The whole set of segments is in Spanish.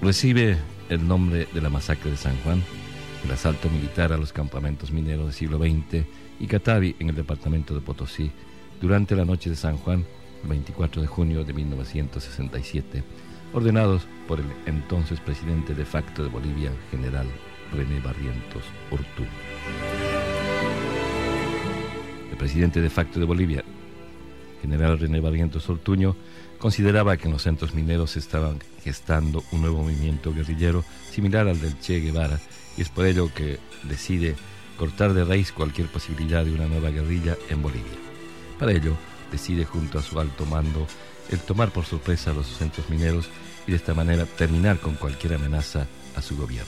Recibe el nombre de la masacre de San Juan, el asalto militar a los campamentos mineros del siglo XX y Catavi en el departamento de Potosí durante la noche de San Juan, el 24 de junio de 1967, ordenados por el entonces presidente de facto de Bolivia, general René Barrientos Ortuño. El presidente de facto de Bolivia, general René Barrientos Ortuño, consideraba que en los centros mineros se estaban gestando un nuevo movimiento guerrillero similar al del Che Guevara, y es por ello que decide cortar de raíz cualquier posibilidad de una nueva guerrilla en Bolivia. Para ello, decide junto a su alto mando el tomar por sorpresa los centros mineros y de esta manera terminar con cualquier amenaza a su gobierno.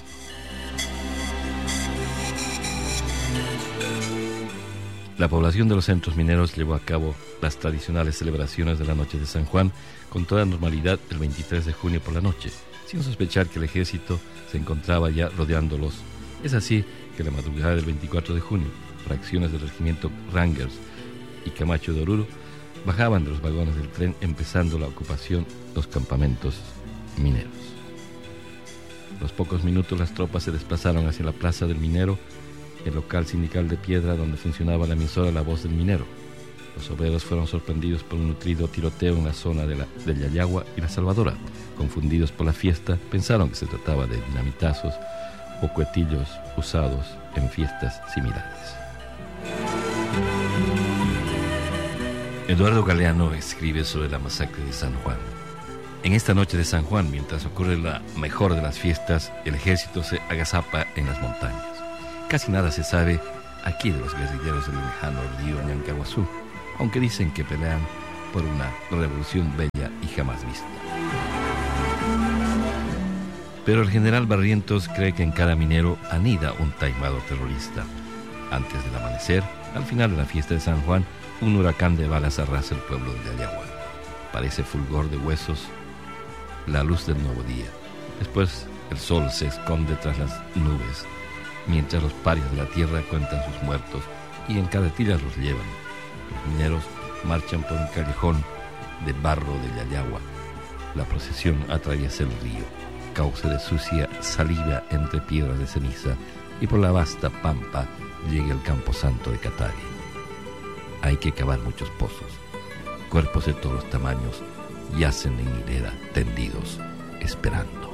La población de los centros mineros llevó a cabo las tradicionales celebraciones de la noche de San Juan con toda normalidad el 23 de junio por la noche, sin sospechar que el ejército se encontraba ya rodeándolos. Es así que la madrugada del 24 de junio, fracciones del regimiento Rangers y Camacho de Oruro bajaban de los vagones del tren, empezando la ocupación de los campamentos mineros. A los pocos minutos las tropas se desplazaron hacia la Plaza del Minero, el local sindical de piedra donde funcionaba la emisora La Voz del Minero. Los obreros fueron sorprendidos por un nutrido tiroteo en la zona de Yayagua y La Salvadora. Confundidos por la fiesta, pensaron que se trataba de dinamitazos o cuetillos usados en fiestas similares. Eduardo Galeano escribe sobre la masacre de San Juan. En esta noche de San Juan, mientras ocurre la mejor de las fiestas, el ejército se agazapa en las montañas. Casi nada se sabe aquí de los guerrilleros del lejano río Ñancahuazú, aunque dicen que pelean por una revolución bella y jamás vista. Pero el general Barrientos cree que en cada minero anida un taimado terrorista. Antes del amanecer, al final de la fiesta de San Juan, un huracán de balas arrasa el pueblo de Yayagua. Parece fulgor de huesos la luz del nuevo día. Después el sol se esconde tras las nubes, mientras los parias de la tierra cuentan sus muertos y en carretillas los llevan. Los mineros marchan por un callejón de barro de Yayagua. La procesión atraviesa el río, cauce de sucia saliva entre piedras de ceniza, y por la vasta pampa llega el camposanto de Catavi. Hay que cavar muchos pozos. Cuerpos de todos los tamaños yacen en hilera, tendidos, esperando.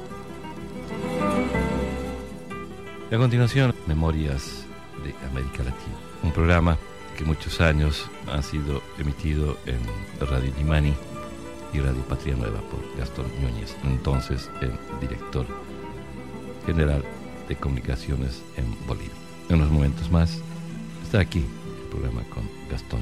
Y a continuación, Memorias de América Latina, un programa que muchos años ha sido emitido en Radio Limani y Radio Patria Nueva por Gastón Núñez, entonces el director general de comunicaciones en Bolivia. En unos momentos más está aquí el programa con Gastón